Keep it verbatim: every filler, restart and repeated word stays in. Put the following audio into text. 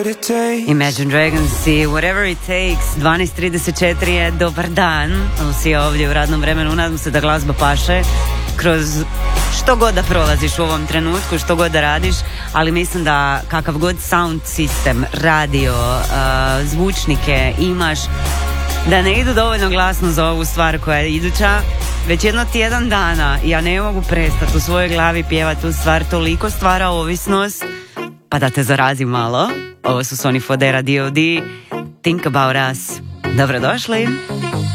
Imagine Dragons i Whatever It Takes. Dvanaest trideset četiri je dobar dan. Si ovdje u radnom vremenu. Nadam se da glazba paše kroz što god da prolaziš u ovom trenutku, što god da radiš, ali mislim da kakav god sound sistem, radio, uh, zvučnike imaš, da ne idu dovoljno glasno za ovu stvar koja je iduća. Već jedno tjedan dana ja ne mogu prestati u svojoj glavi pjevati tu stvar, toliko stvara ovisnost, pa da te zarazim malo. Ovo su Sonny Fodera, D O D, Think About Us. Dobrodošli.